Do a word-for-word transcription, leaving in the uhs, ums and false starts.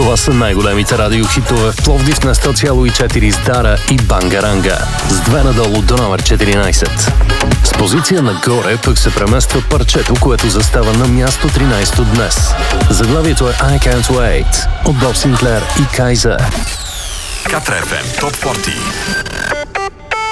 Това са най-големите радиохитове в Пловдив на сто цяло и четири с Дара и Бангаранга. С две надолу до номер четиринайсет. С позиция нагоре пък се премества парчето, което застава на място тринайсето днес. Заглавието е I Can't Wait от Боб Синклер и Кайзер. Катра еф ем Топ сорок.